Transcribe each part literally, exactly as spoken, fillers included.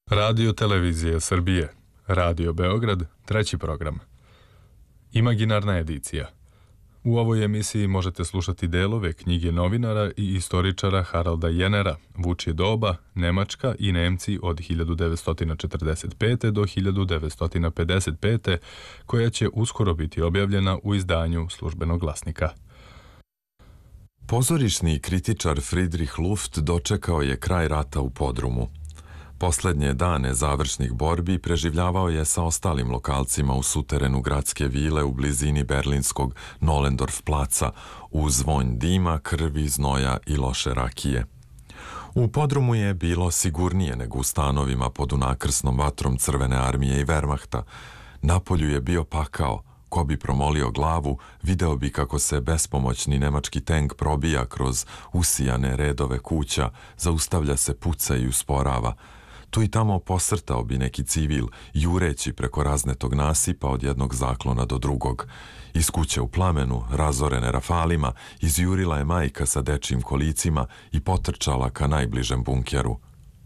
Radio Televizija Srbije, Radio Beograd, treći program. Imaginarna edicija. U ovoj emisiji možete slušati delove knjige novinara i istoričara Haralda Jenera Vučje doba, Nemačka i Nemci od hiljadu devetsto četrdeset pete. do hiljadu devetsto pedeset pete. koja će uskoro biti objavljena u izdanju Službenog glasnika. Pozorišni kritičar Friedrich Luft dočekao je kraj rata u podrumu. Poslednje dane završnih borbi preživljavao je sa ostalim lokalcima u suterenu gradske vile u blizini berlinskog Nollendorf placa uz vonj dima, krvi, znoja i loše rakije. U podrumu je bilo sigurnije nego u stanovima pod unakrsnom vatrom Crvene armije i Wehrmachta. Napolju je bio pakao. Ko bi promolio glavu, video bi kako se bespomoćni nemački tank probija kroz usijane redove kuća, zaustavlja se, puca i usporava. Tu i tamo posrtao bi neki civil, jureći preko raznetog nasipa od jednog zaklona do drugog. Iz kuće u plamenu, razorene rafalima, izjurila je majka sa dečijim kolicima i potrčala ka najbližem bunkeru.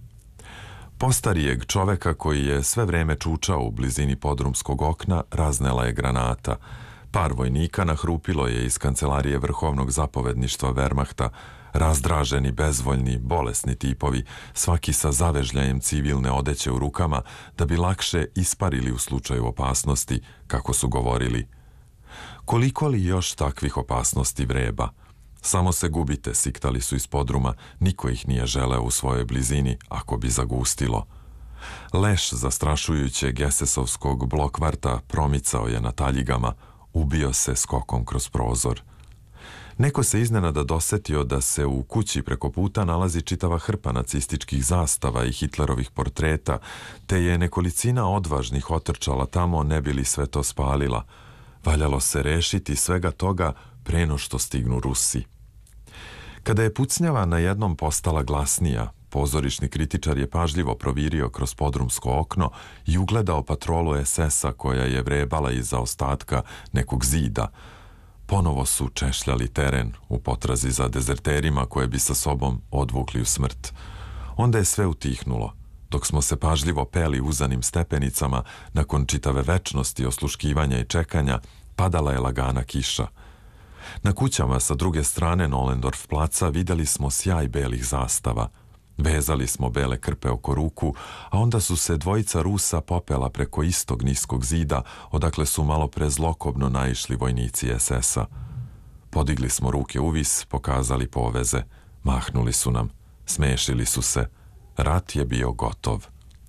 Postarijeg čoveka koji je sve vreme čučao u blizini podrumskog okna raznela je granata. Par vojnika nahrupilo je iz kancelarije vrhovnog zapovedništva Wehrmachta, razdraženi, bezvoljni, bolesni tipovi, svaki sa zavežljajem civilne odeće u rukama, da bi lakše isparili u slučaju opasnosti, kako su govorili. Koliko li još takvih opasnosti vreba? Samo se gubite, siktali su iz podruma, niko ih nije želeo u svojoj blizini, ako bi zagustilo. Leš zastrašujućeg esesovskog blokvarta promicao je na taljigama, ubio se skokom kroz prozor. Neko se iznenada dosetio da se u kući preko puta nalazi čitava hrpa nacističkih zastava i Hitlerovih portreta, te je nekolicina odvažnih otrčala tamo ne bi li sve to spalila. Valjalo se rešiti svega toga pre no što stignu Rusi. Kada je pucnjava na jednom postala glasnija, pozorišni kritičar je pažljivo provirio kroz podrumsko okno i ugledao patrolu es esa koja je vrebala iza ostatka nekog zida. Ponovo su češljali teren u potrazi za dezerterima koje bi sa sobom odvukli u smrt. Onda je sve utihnulo. Dok smo se pažljivo peli uzanim stepenicama, nakon čitave večnosti osluškivanja i čekanja, padala je lagana kiša. Na kućama sa druge strane Nollendorf placa videli smo sjaj belih zastava. Vezali smo bele krpe oko ruku, a onda su se dvojica Rusa popela preko istog niskog zida, odakle su malo pre zlokobno naišli vojnici es esa. Podigli smo ruke uvis, pokazali poveze. Mahnuli su nam. Smešili su se. Rat je bio gotov.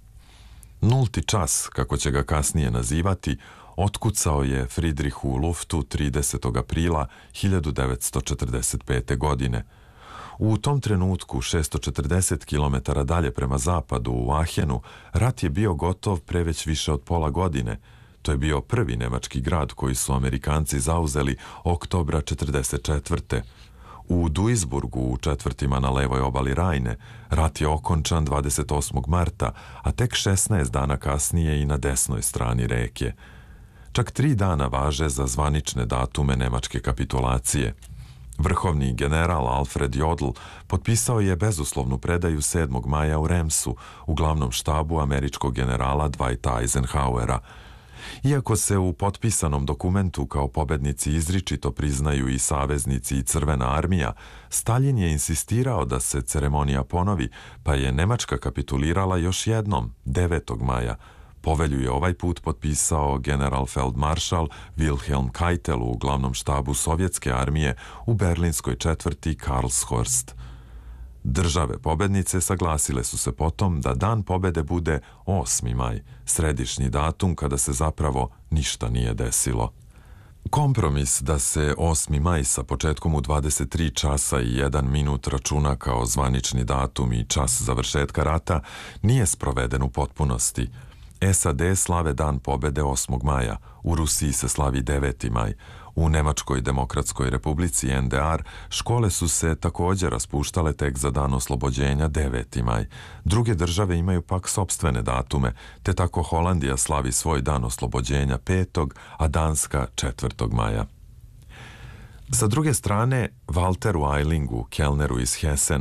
Nulti čas, kako će ga kasnije nazivati, otkucao je Friedrichu Luftu tridesetog aprila hiljadu devetsto četrdeset pete. godine. U tom trenutku, šesto četrdeset kilometara dalje prema zapadu u Ahenu, rat je bio gotov pre već više od pola godine. To je bio prvi nemački grad koji su Amerikanci zauzeli oktobra četrdeset četvrte. U Duisburgu, u četvrtima na levoj obali Rajne, rat je okončan dvadeset osmog marta, a tek šesnaest dana kasnije i na desnoj strani reke. Čak tri dana važe za zvanične datume nemačke kapitulacije. Vrhovni general Alfred Jodl potpisao je bezuslovnu predaju sedmog maja u Remsu, u glavnom štabu američkog generala Dwighta Eisenhowera. Iako se u potpisanom dokumentu kao pobednici izričito priznaju i saveznici i Crvena armija, Staljin je insistirao da se ceremonija ponovi, pa je Nemačka kapitulirala još jednom, devetog maja. Povelju je ovaj put potpisao generalfeldmaršal Wilhelm Keitel u glavnom štabu sovjetske armije u berlinskoj četvrti Karlshorst. Države pobednice saglasile su se potom da dan pobede bude osmi maj, središnji datum kada se zapravo ništa nije desilo. Kompromis da se osmi maj sa početkom u dvadeset tri časa i jedan minut računa kao zvanični datum i čas završetka rata nije sproveden u potpunosti. es a de slave dan pobede osmog maja, u Rusiji se slavi deveti maj, u Nemačkoj demokratskoj republici en de er škole su se također raspuštale tek za dan oslobođenja deveti maj. Druge države imaju pak sopstvene datume, te tako Holandija slavi svoj dan oslobođenja petog, a Danska četvrtog maja. Sa druge strane, Walteru Eilingu, kelneru iz Hesena,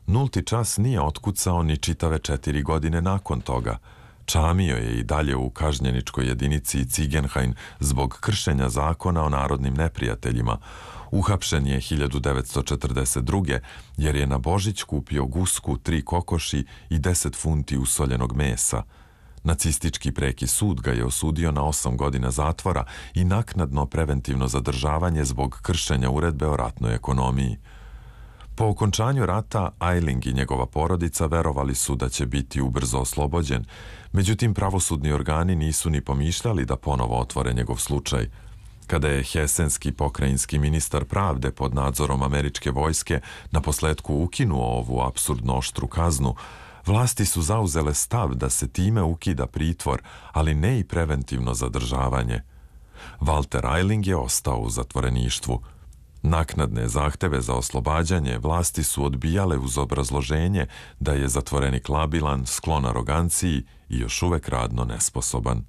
Nulti čas nije otkucao ni čitave četiri godine nakon toga. Čamio je i dalje u kažnjeničkoj jedinici Cigenhain zbog kršenja zakona o narodnim neprijateljima. Uhapšen je hiljadu devetsto četrdeset druge jer je na Božić kupio gusku, tri kokoši i deset funti usoljenog mesa. Nacistički preki sud ga je osudio na osam godina zatvora i naknadno preventivno zadržavanje zbog kršenja uredbe o ratnoj ekonomiji. Po okončanju rata, Eiling i njegova porodica verovali su da će biti ubrzo oslobođen, međutim pravosudni organi nisu ni pomišljali da ponovo otvore njegov slučaj. Kada je hesenski pokrajinski ministar pravde pod nadzorom američke vojske naposletku ukinuo ovu apsurdno oštru kaznu, vlasti su zauzele stav da se time ukida pritvor, ali ne i preventivno zadržavanje. Walter Eiling je ostao u zatvoreništvu. Naknadne zahteve za oslobađanje vlasti su odbijale uz obrazloženje da je zatvorenik labilan, sklon aroganciji i još uvek radno nesposoban.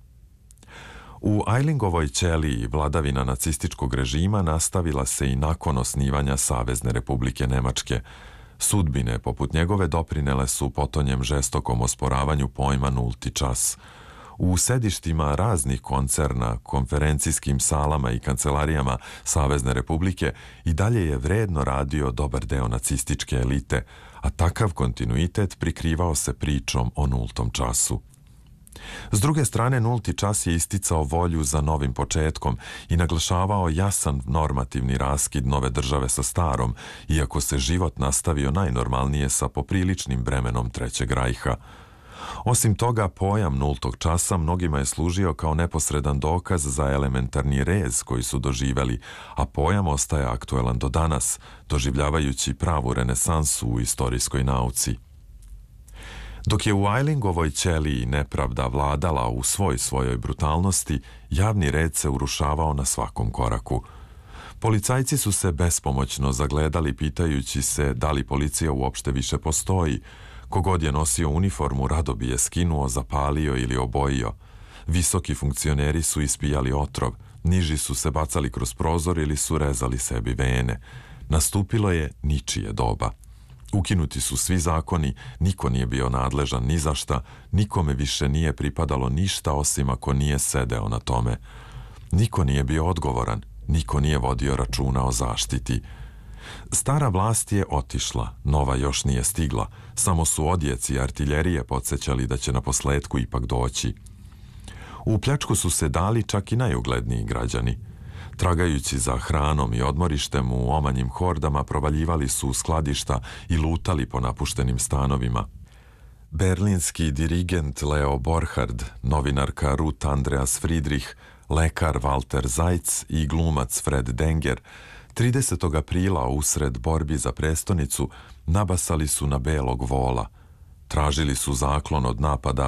U Eilingovoj ćeliji vladavina nacističkog režima nastavila se i nakon osnivanja Savezne Republike Nemačke. Sudbine poput njegove doprinele su potonjem žestokom osporavanju pojma nulti čas. U sedištima raznih koncerna, konferencijskim salama i kancelarijama Savezne Republike i dalje je vredno radio dobar deo nacističke elite, a takav kontinuitet prikrivao se pričom o nultom času. S druge strane, nulti čas je isticao volju za novim početkom i naglašavao jasan normativni raskid nove države sa starom, iako se život nastavio najnormalnije sa popriličnim bremenom Trećeg rajha. Osim toga, pojam nultog časa mnogima je služio kao neposredan dokaz za elementarni rez koji su doživeli, a pojam ostaje aktuelan do danas, doživljavajući pravu renesansu u istorijskoj nauci. Dok je u Eilingovoj ćeliji nepravda vladala u svoj svojoj brutalnosti, javni red se urušavao na svakom koraku. Policajci su se bespomoćno zagledali pitajući se da li policija uopšte više postoji. Kogod je nosio uniformu rado bi je skinuo, zapalio ili obojio. Visoki funkcioneri su ispijali otrov, niži su se bacali kroz prozor ili su rezali sebi vene. Nastupilo je ničije doba. Ukinuti su svi zakoni, niko nije bio nadležan ni za šta, nikome više nije pripadalo ništa osim ako nije sedeo na tome. Niko nije bio odgovoran, niko nije vodio računa o zaštiti. Stara vlast je otišla, nova još nije stigla, samo su odjeci artiljerije podsjećali da će na posledku ipak doći. U pljačku su se dali čak i najugledniji građani. Tragajući za hranom i odmorištem u omanjim hordama provaljivali su u skladišta i lutali po napuštenim stanovima. Berlinski dirigent Leo Borchardt, novinarka Ruth Andreas Friedrich, lekar Walter Zeitz i glumac Fred Denger tridesetog aprila usred borbi za prestonicu nabasali su na belog vola. Tražili su zaklon od napada